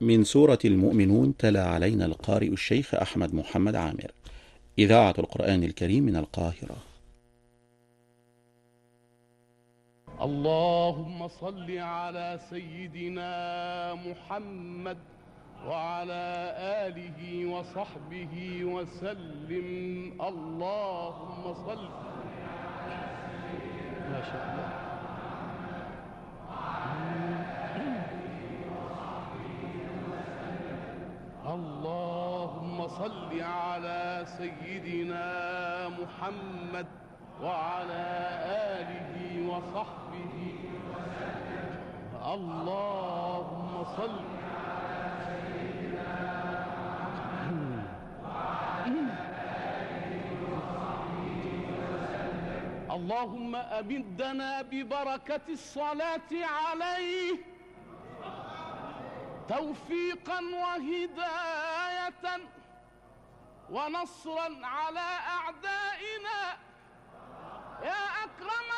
من سورة المؤمنون تلا علينا القارئ الشيخ أحمد محمد عامر. إذاعة القرآن الكريم من القاهرة. اللهم صل على سيدنا محمد وعلى آله وصحبه وسلم. اللهم صل ما شاء الله. اللهم صل على سيدنا محمد وعلى آله وصحبه وسلم. اللهم صل على سيدنا محمد وعلى آله وصحبه وسلم. اللهم أمدنا ببركة الصلاة عليه توفيقا وهداية ونصرا على أعدائه